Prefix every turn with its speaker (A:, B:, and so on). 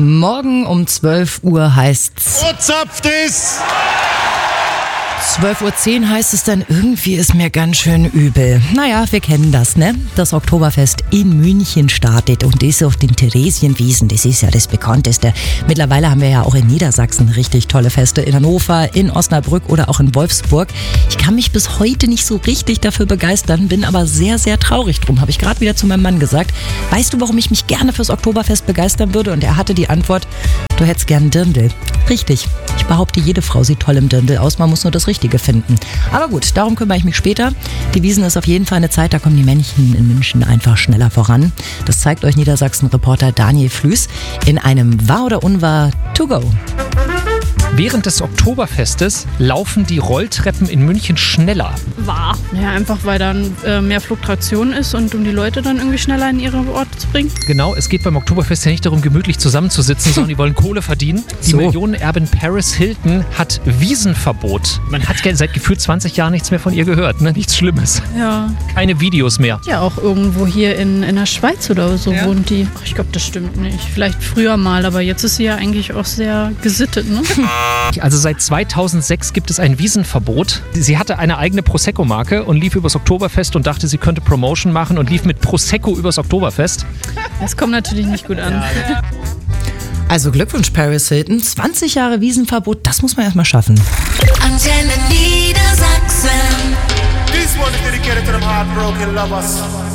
A: Morgen um 12 Uhr heißt's.
B: Zapft ist!
A: 12.10 Uhr heißt es dann, irgendwie ist mir ganz schön übel. Naja, wir kennen das, ne? Das Oktoberfest in München startet und ist auf den Theresienwiesen. Das ist ja das bekannteste. Mittlerweile haben wir ja auch in Niedersachsen richtig tolle Feste. In Hannover, in Osnabrück oder auch in Wolfsburg. Ich kann mich bis heute nicht so richtig dafür begeistern, bin aber sehr, sehr traurig drum. Habe ich gerade wieder zu meinem Mann gesagt. Weißt du, warum ich mich gerne fürs Oktoberfest begeistern würde? Und er hatte die Antwort, du hättest gern Dirndl. Richtig. Ich behaupte, jede Frau sieht toll im Dirndl aus. Man muss nur das Richtige finden. Aber gut, darum kümmere ich mich später. Die Wiesn ist auf jeden Fall eine Zeit, da kommen die Männchen in München einfach schneller voran. Das zeigt euch Niedersachsen-Reporter Daniel Flüß in einem Wahr oder Unwahr to go.
C: Während des Oktoberfestes laufen die Rolltreppen in München schneller.
D: Wahr. Ja, einfach weil dann mehr Fluktuation ist und um die Leute dann irgendwie schneller in ihre Orte zu bringen.
C: Genau, es geht beim Oktoberfest ja nicht darum, gemütlich zusammenzusitzen, sondern die wollen Kohle verdienen. Die
A: So.
C: Millionenerbin Paris Hilton hat Wiesenverbot. Man hat seit gefühlt 20 Jahren nichts mehr von ihr gehört, ne? Nichts Schlimmes.
D: Ja.
C: Keine Videos mehr.
D: Ja, auch irgendwo hier in der Schweiz oder so wohnt die. Ach, ich glaube, das stimmt nicht. Vielleicht früher mal, aber jetzt ist sie ja eigentlich auch sehr gesittet, ne?
C: Also seit 2006 gibt es ein Wiesenverbot. Sie hatte eine eigene Prosecco-Marke und lief übers Oktoberfest und dachte, sie könnte Promotion machen und lief mit Prosecco übers Oktoberfest.
D: Das kommt natürlich nicht gut an.
A: Also Glückwunsch, Paris Hilton. 20 Jahre Wiesenverbot, das muss man erstmal schaffen.
E: Antenne Niedersachsen.
B: This one is dedicated to them heartbroken lovers.